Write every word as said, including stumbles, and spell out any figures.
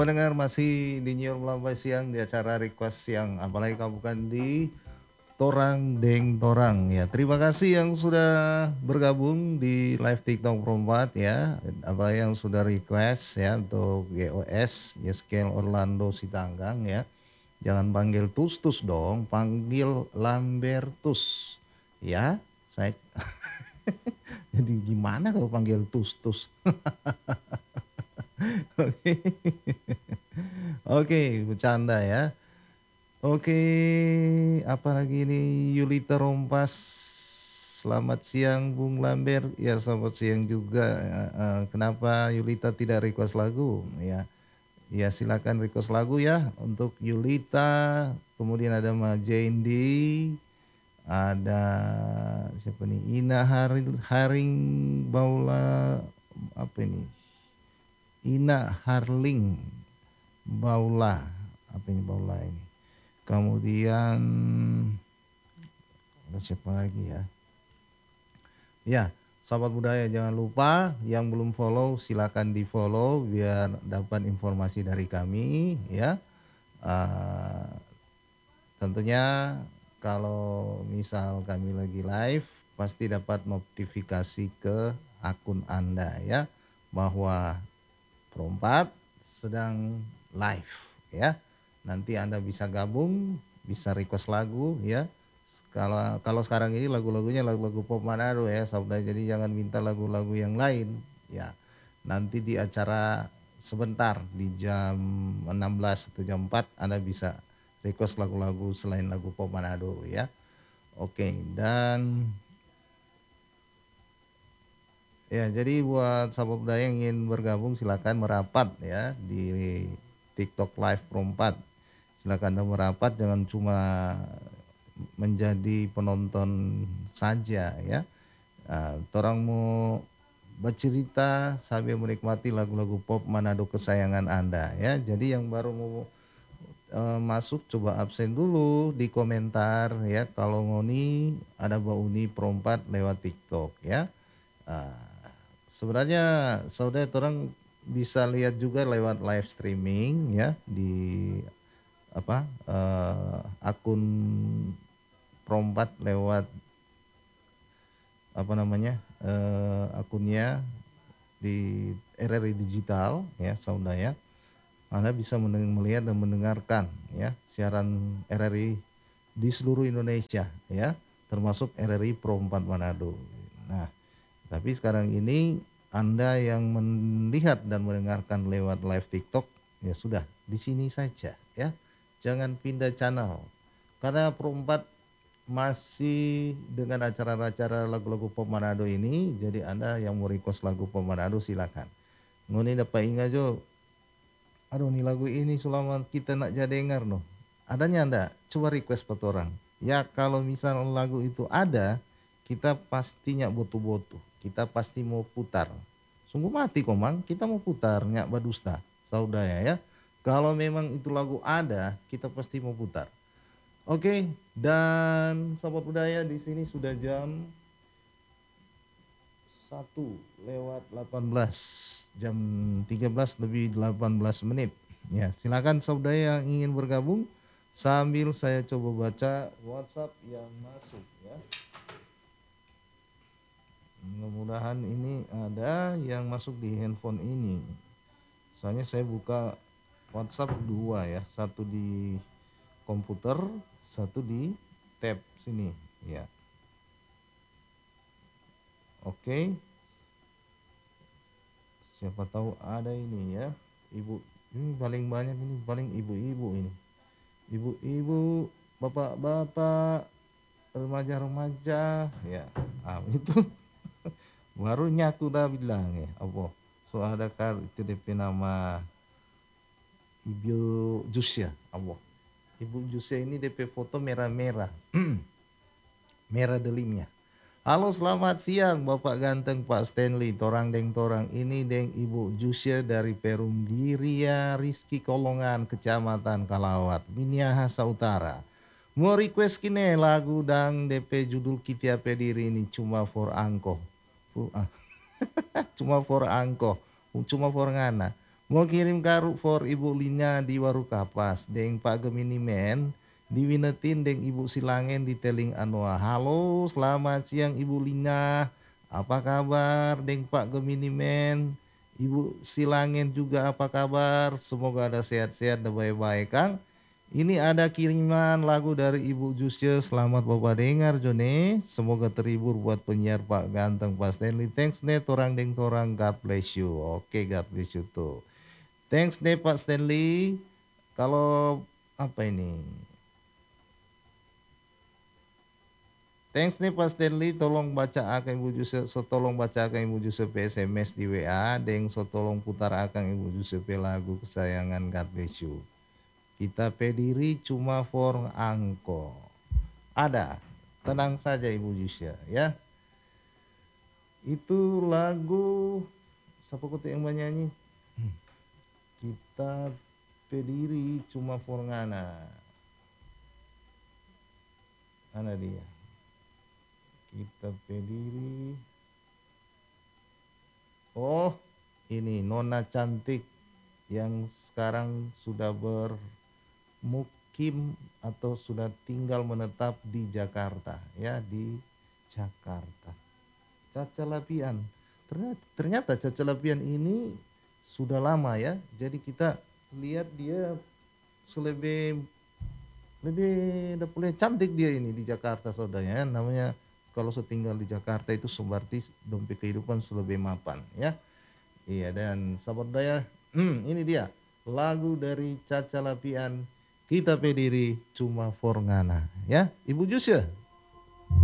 Pendengar masih di Nyiur Melambai Siang di acara Request Siang, apalagi kamu bukan di Torang Deng Torang ya. Terima kasih yang sudah bergabung di live TikTok Perempat ya. Apa yang sudah request ya untuk G O S Yeskel Orlando Sitanggang ya. Jangan panggil Tus-Tus dong, panggil Lambertus ya. Saya jadi gimana kalau panggil Tus-Tus? Oke. Oke, bercanda ya. Oke, apalagi ini Yulita Rompas. Selamat siang Bung Lambert. Ya, selamat siang juga. Eh, eh, kenapa Yulita tidak request lagu? Ya, ya silakan request lagu ya untuk Yulita. Kemudian ada Mbak Jendi, ada siapa nih? Ina Haring, Haring Baula apa ini? Ina Harling Baula. Apa ini Baula ini? Kemudian ada siapa lagi ya? Ya, sahabat budaya jangan lupa yang belum follow silakan di follow biar dapat informasi dari kami ya. Uh, tentunya kalau misal kami lagi live pasti dapat notifikasi ke akun Anda ya bahwa Perempat sedang live ya. Nanti Anda bisa gabung, bisa request lagu ya. Kalau kalau sekarang ini lagu-lagunya lagu-lagu pop Manado ya, saudara. Jadi jangan minta lagu-lagu yang lain ya. Nanti di acara sebentar di jam enam belas atau jam empat Anda bisa request lagu-lagu selain lagu pop Manado ya. Oke, dan ya, jadi buat sahabat budaya yang ingin bergabung silakan merapat ya di TikTok Live Perempat. Silakan Anda merapat, jangan cuma menjadi penonton saja ya. Nah, orang mau bercerita sambil menikmati lagu-lagu pop Manado kesayangan Anda ya. Jadi yang baru mau uh, masuk coba absen dulu di komentar ya. Kalau ngoni ada Bauni Perempat lewat TikTok ya. Uh, Sebenarnya saudara orang bisa lihat juga lewat live streaming ya di apa uh, akun Perompat lewat apa namanya uh, akunnya di R R I Digital ya saudara ya. Anda bisa melihat dan mendengarkan ya siaran R R I di seluruh Indonesia ya, termasuk R R I Perompat Manado. Nah, tapi sekarang ini Anda yang melihat dan mendengarkan lewat live TikTok ya sudah di sini saja ya. Jangan pindah channel. Karena Perempat masih dengan acara-acara lagu-lagu pop Manado ini, jadi Anda yang mau request lagu pop Manado silakan. Ngoni dapat ingat jo. Aduh nih lagu ini selama kita nak jadi dengar no. Adanya anda? Coba request buat orang. Ya kalau misal lagu itu ada, kita pastinya botu-botu. Kita pasti mau putar. Sungguh mati komang, kita mau putar nyak badusta. Saudara ya. Kalau memang itu lagu ada, kita pasti mau putar. Oke, dan sahabat budaya di sini sudah jam satu lewat delapan belas, jam tiga belas lebih delapan belas menit. Ya, silakan saudara yang ingin bergabung sambil saya coba baca WhatsApp yang masuk ya. Mudah-mudahan ini ada yang masuk di handphone ini. Soalnya saya buka WhatsApp dua ya, satu di komputer, satu di tab sini ya. Oke. Siapa tahu ada ini ya. Ibu ini paling banyak ini paling ibu-ibu ini. Ibu-ibu, bapak-bapak, remaja-remaja ya. Ah, itu baru nyaku dah bilang ya. Apa? So adakah itu D P nama Ibu Jus ya? Apa? Ibu Jus ini D P foto merah-merah. Merah delimnya. Halo selamat siang Bapak ganteng Pak Stanley. Torang deng torang ini deng Ibu Jusya dari Perum Diria Rizky Kolongan Kecamatan Kalawat Minahasa Utara. Mau request kini lagu dang D P judul Kitia Pediri ini cuma for angko. Uh, ah. Cuma for angko. Cuma for ngana. Mau kirim karuk for Ibu Lina di Waru Kapas, deng Pak Gemini Men, di Winetin deng Ibu Silangen di Teling Anoa. Halo, selamat siang Ibu Lina. Apa kabar deng Pak Gemini Men? Ibu Silangen juga apa kabar? Semoga ada sehat-sehat dan baik-baik, Kang. Ini ada kiriman lagu dari Ibu Jusya. Selamat Bapak dengar Jone. Semoga terhibur buat penyiar Pak Ganteng Pak Stanley. Thanks nih torang deng torang. God bless you. Oke, God bless you tuh. Thanks deh Pak Stanley. Kalau apa ini? Thanks nih Pak Stanley. Tolong baca akan Ibu Juse, so tolong baca akan Ibu Giuseppe S M S di W A. Deng so tolong putar akan Ibu Giuseppe lagu kesayangan God bless you. Kita pediri cuma for angko. Ada. Tenang saja Ibu Jusya ya. Itu lagu siapa kota yang nyanyi? Kita pediri cuma for ngana. Mana dia? Kita pediri. Oh, ini Nona cantik yang sekarang sudah bermukim atau sudah tinggal menetap di Jakarta ya, di Jakarta. Caca Lapian. Ternyata, ternyata Caca Lapian ini sudah lama ya. Jadi kita lihat dia selebih lebih udah boleh cantik dia ini di Jakarta saudaranya. Namanya kalau setinggal di Jakarta itu berarti dompet kehidupan lebih mapan ya. Iya, dan sahabat daya, hmm, ini dia lagu dari Caca Lapian, Kita Pediri Cuma For Ngana ya. Ibu Jusya,